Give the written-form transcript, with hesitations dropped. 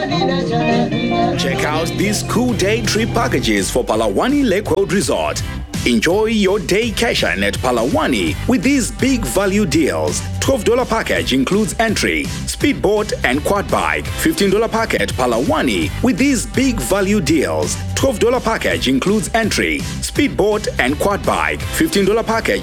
Check out these cool day trip packages for Palawani Lake Road Resort. Enjoy your daycation at Palawani with these big value deals. $12 package includes entry, speedboat and quad bike. $15 package Palawani with these big value deals. $12 package includes entry, speedboat and quad bike. $15 package